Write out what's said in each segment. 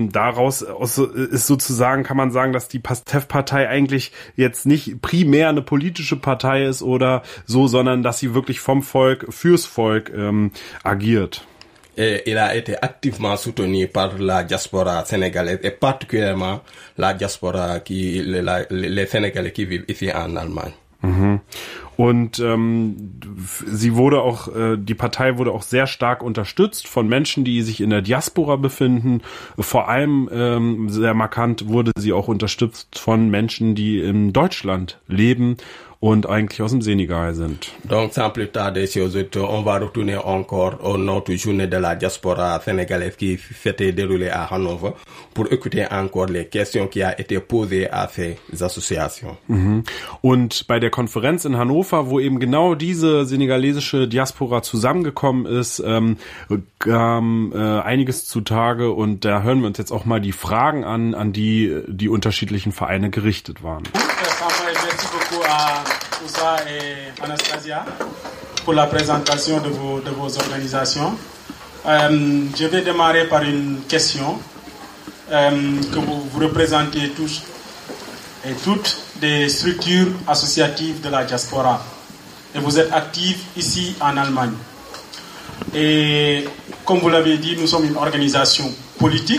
Daraus ist sozusagen, kann man sagen, dass die PASTEF-Partei eigentlich jetzt nicht primär eine politische Partei ist oder so, sondern dass sie wirklich vom Volk, fürs Volk agiert. Il a été activement soutenu par la diaspora sénégalaise et particulièrement la diaspora les Sénégalais qui vivent ici en Allemagne. Mhm. Und sie wurde auch, die Partei wurde auch sehr stark unterstützt von Menschen, die sich in der Diaspora befinden. Vor allem sehr markant wurde sie auch unterstützt von Menschen, die in Deutschland leben und eigentlich aus dem Senegal sind. Donc sans plus tarder, chers auditeurs, on va retourner encore à notre journée de la diaspora sénégalaise qui s'était déroulée à Hannover pour écouter encore les questions qui a été posées à ces associations. Mhm. Und bei der Konferenz in Hannover, wo eben genau diese senegalesische Diaspora zusammengekommen ist, kam einiges zutage und da hören wir uns jetzt auch mal die Fragen an die unterschiedlichen Vereine gerichtet waren. Merci beaucoup à Oussa et Anastasia pour la présentation de vos organisations. Je vais démarrer par une question que vous représentez tous et toutes des structures associatives de la diaspora et vous êtes actifs ici en Allemagne. Et comme vous l'avez dit, nous sommes une organisation politique.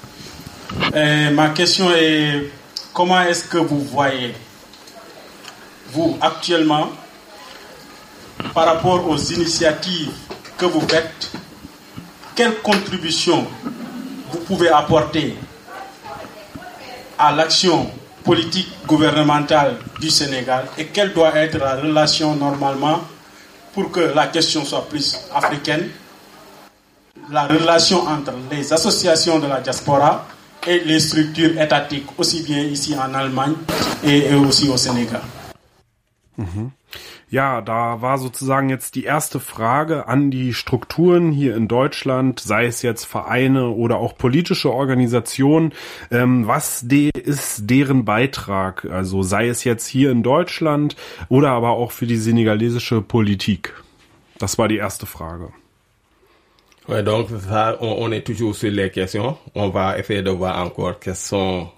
Ma question est, comment est-ce que vous voyez vous, actuellement, par rapport aux initiatives que vous faites, quelle contribution vous pouvez apporter à l'action politique gouvernementale du Sénégal et quelle doit être la relation normalement pour que la question soit plus africaine, la relation entre les associations de la diaspora et les structures étatiques, aussi bien ici en Allemagne et aussi au Sénégal. Mhm. Ja, da war sozusagen jetzt die erste Frage an die Strukturen hier in Deutschland, sei es jetzt Vereine oder auch politische Organisationen. Was ist deren Beitrag? Also sei es jetzt hier in Deutschland oder aber auch für die senegalesische Politik? Das war die erste Frage. Ouais, donc ça, on est toujours sur les questions. On va essayer de voir encore quelles sont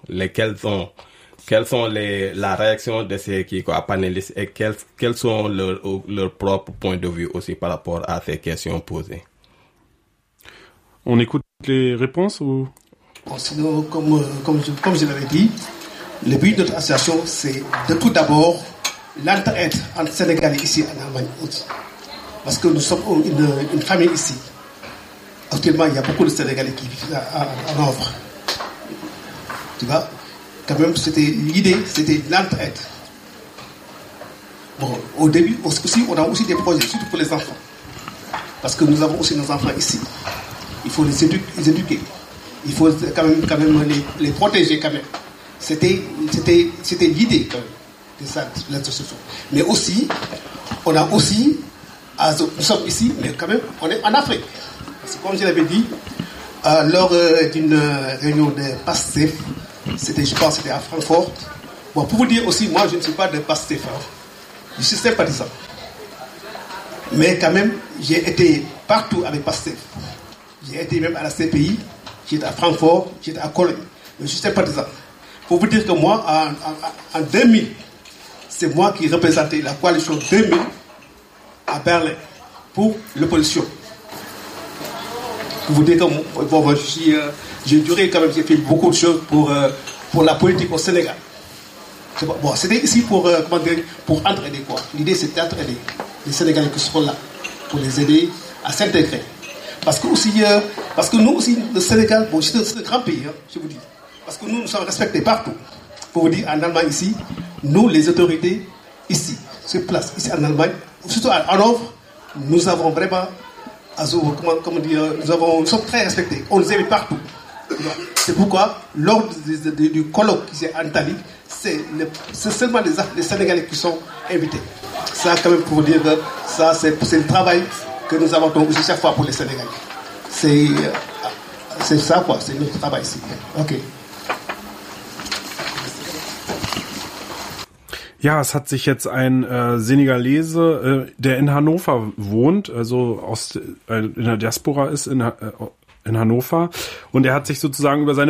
la réaction de ces panélistes et quels sont leurs propres points de vue aussi par rapport à ces questions posées. On écoute les réponses ou? Bon, sinon, comme je l'avais dit, le but de notre association, c'est de tout d'abord l'entraide entre Sénégalais ici en Allemagne aussi. Parce que nous sommes une famille ici. Actuellement, il y a beaucoup de Sénégalais qui vivent en Havre. Tu vois? Quand même, l'idée, c'était l'entraide. Bon, au début, aussi, on a aussi des projets, surtout pour les enfants. Parce que nous avons aussi nos enfants ici. Il faut les éduquer. Il faut quand même les protéger quand même. C'était l'idée quand même de ça, de l'association. Mais aussi, nous sommes ici, mais quand même, on est en Afrique. Parce que comme je l'avais dit, lors d'une réunion de PASTEF, je pense c'était à Francfort. Bon, pour vous dire aussi, moi je ne suis pas de PASTEF, je suis sympathisant. Mais quand même, j'ai été partout avec PASTEF. J'ai été même à la CPI, j'étais à Francfort, j'étais à Cologne. Je suis sympathisant. Pour vous dire que moi, en 2000, c'est moi qui représentais la coalition 2000 à Berlin pour l'opposition. Pour vous dire que bon, j'ai duré quand même, j'ai fait beaucoup de choses pour la politique au Sénégal. Bon, c'était ici pour entraider quoi. L'idée c'était d'entraider les Sénégalais qui seront là, pour les aider à s'intégrer. Parce que nous aussi, le Sénégal, bon, c'est un grand pays, je vous dis. Parce que nous sommes respectés partout. Pour vous dire, en Allemagne ici, nous, les autorités ici, sur place, ici en Allemagne, surtout en Havre, nous avons vraiment, nous sommes très respectés. On nous aime partout. C'est pourquoi, lors du colloque qui s'est en Italie, c'est seulement les Sénégalais qui sont invités. Ça, quand même, pour vous dire que ça, c'est le travail que nous avons aussi chaque fois pour les Sénégalais. C'est ça, quoi. C'est notre travail ici. Ok. Ja, es hat sich jetzt ein Senegalese, der in Hannover wohnt, also in der Diaspora ist in Hannover, und er hat sich sozusagen über seine